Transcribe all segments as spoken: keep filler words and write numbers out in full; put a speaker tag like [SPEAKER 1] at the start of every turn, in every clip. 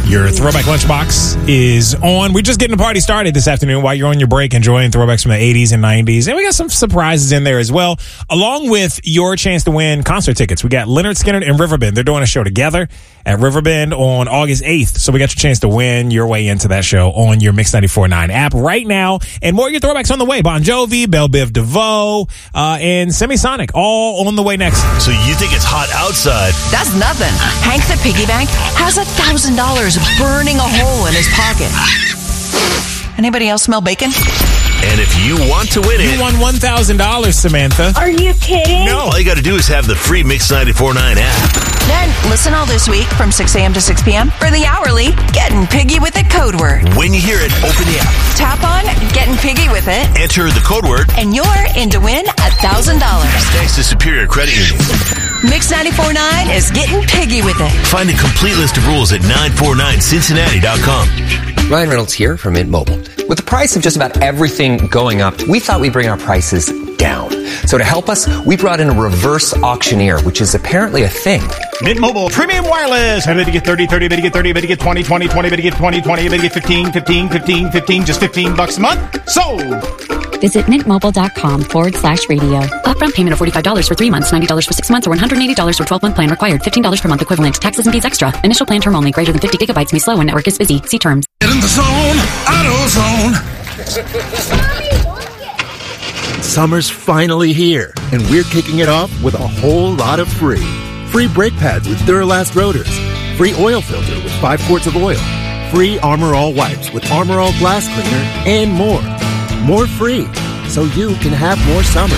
[SPEAKER 1] Your Throwback Lunchbox is on. We're just getting the party started this afternoon while you're on your break enjoying throwbacks from the eighties and nineties. And we got some surprises in there as well, along with your chance to win concert tickets. We got Lynyrd Skynyrd and Riverbend. They're doing a show together at Riverbend on August eighth. So we got your chance to win your way into that show on your Mix ninety-four point nine app right now. And more of your throwbacks on the way. Bon Jovi, Belle Biv DeVoe, uh, and Semisonic all on the way next.
[SPEAKER 2] So you think it's hot outside?
[SPEAKER 3] That's nothing. Hank the piggy bank has a thousand dollars burning a hole in his pocket. Anybody else smell bacon?
[SPEAKER 2] And if you want to win it...
[SPEAKER 1] You won one thousand dollars, Samantha.
[SPEAKER 4] Are you kidding?
[SPEAKER 2] No. All you got to do is have the free Mix ninety-four point nine app.
[SPEAKER 3] Then listen all this week from six a.m. to six p.m. for the hourly Getting Piggy with It code word.
[SPEAKER 2] When you hear it, open the app.
[SPEAKER 3] Tap on Getting Piggy with It.
[SPEAKER 2] Enter the code word.
[SPEAKER 3] And you're in to win one thousand dollars.
[SPEAKER 2] Thanks to Superior Credit Union.
[SPEAKER 3] Mix ninety-four point nine is Getting Piggy with It.
[SPEAKER 2] Find a complete list of rules at nine four nine cincinnati dot com.
[SPEAKER 5] Ryan Reynolds here from Mint Mobile. With the price of just about everything going up, we thought we'd bring our prices down. So to help us, we brought in a reverse auctioneer, which is apparently a thing.
[SPEAKER 6] Mint Mobile Premium Wireless. I bet you get thirty, thirty, bet you get thirty, bet you get twenty, twenty, twenty, bet you get twenty, twenty, bet you get fifteen, fifteen, fifteen, fifteen, just fifteen bucks a month. Sold!
[SPEAKER 7] Visit mintmobile.com forward slash radio. Upfront payment of forty-five dollars for three months, ninety dollars for six months, or one hundred eighty dollars for twelve-month plan required. fifteen dollars per month equivalent. Taxes and fees extra. Initial plan term only. Greater than fifty gigabytes may slow when network is busy. See terms.
[SPEAKER 8] Get in the zone. AutoZone. Summer's finally here, and we're kicking it off with a whole lot of free. Free brake pads with Duralast rotors. Free oil filter with five quarts of oil. Free Armor All wipes with Armor All glass cleaner, and more. More free, so you can have more summer.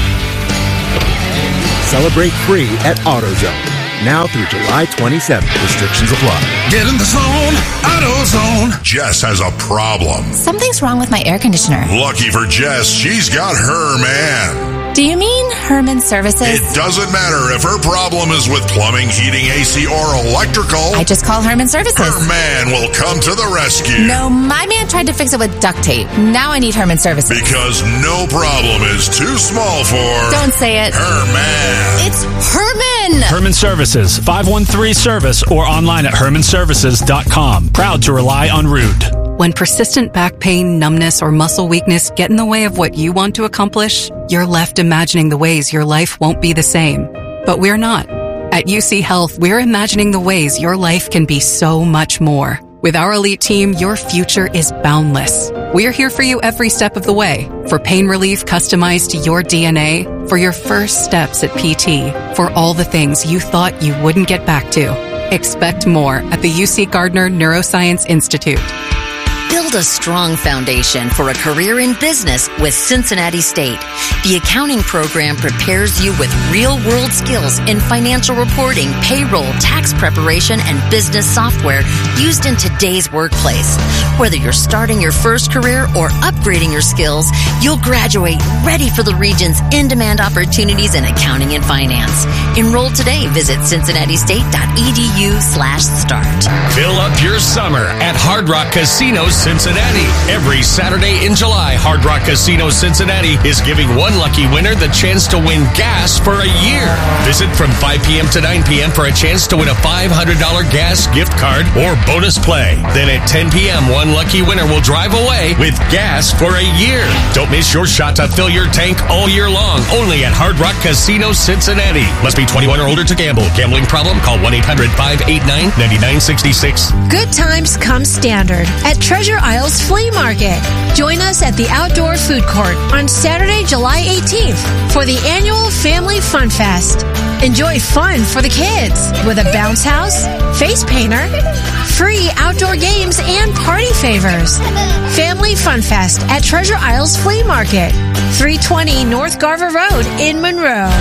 [SPEAKER 8] Celebrate free at AutoZone. Now through July twenty-seventh. Restrictions apply. Get in the zone. AutoZone.
[SPEAKER 9] Jess has a problem.
[SPEAKER 10] Something's wrong with my air conditioner.
[SPEAKER 9] Lucky for Jess, she's got her man.
[SPEAKER 10] Do you mean Herman Services?
[SPEAKER 9] It doesn't matter if her problem is with plumbing, heating, A C, or electrical.
[SPEAKER 10] I just call Herman Services.
[SPEAKER 9] Her man will come to the rescue.
[SPEAKER 10] No, my man tried to fix it with duct tape. Now I need Herman Services.
[SPEAKER 9] Because no problem is too small for...
[SPEAKER 10] Don't say it.
[SPEAKER 9] Herman.
[SPEAKER 10] It's Herman.
[SPEAKER 11] Herman Services, five one three service or online at herman services dot com. Proud to rely on Rude.
[SPEAKER 12] When persistent back pain, numbness, or muscle weakness get in the way of what you want to accomplish, you're left imagining the ways your life won't be the same. But we're not. At U C Health, we're imagining the ways your life can be so much more. With our elite team, your future is boundless. We're here for you every step of the way. For pain relief customized to your D N A, for your first steps at P T, for all the things you thought you wouldn't get back to. Expect more at the U C Gardner Neuroscience Institute.
[SPEAKER 13] Build a strong foundation for a career in business with Cincinnati State. The accounting program prepares you with real-world skills in financial reporting, payroll, tax preparation, and business software used in today's workplace. Whether you're starting your first career or upgrading your skills, you'll graduate ready for the region's in-demand opportunities in accounting and finance. Enroll today. Visit cincinnati-state.edu slash start.
[SPEAKER 14] Fill up your summer at Hard Rock Casino Cincinnati. Every Saturday in July, Hard Rock Casino Cincinnati is giving one lucky winner the chance to win gas for a year. Visit from five p.m. to nine p.m. for a chance to win a five hundred dollars gas gift card or bonus play. Then at ten p.m., one lucky winner will drive away with gas for a year. Don't miss your shot to fill your tank all year long. Only at Hard Rock Casino Cincinnati. Must be twenty-one or older to gamble. Gambling problem? Call one eight hundred five eight nine nine nine six six.
[SPEAKER 15] Good times come standard at Treasure Isles Flea Market. Join us at the Outdoor Food Court on Saturday, July eighteenth for the annual Family Fun Fest. Enjoy fun for the kids with a bounce house, face painter, free outdoor games, and party favors. Family Fun Fest at Treasure Isles Flea Market, three twenty North Garver Road in Monroe.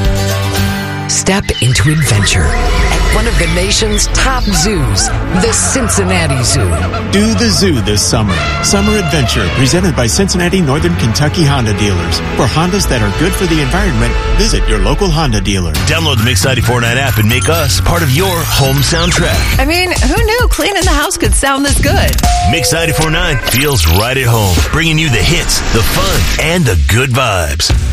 [SPEAKER 16] Step into adventure at one of the nation's top zoos, the Cincinnati Zoo.
[SPEAKER 17] Do the zoo this summer. Summer Adventure, presented by Cincinnati Northern Kentucky Honda dealers. For Hondas that are good for the environment, visit your local Honda dealer.
[SPEAKER 2] Download the Mix ninety-four point nine app and make us part of your home soundtrack.
[SPEAKER 3] I mean, who knew cleaning the house could sound this good?
[SPEAKER 2] Mix ninety-four point nine feels right at home, bringing you the hits, the fun, and the good vibes.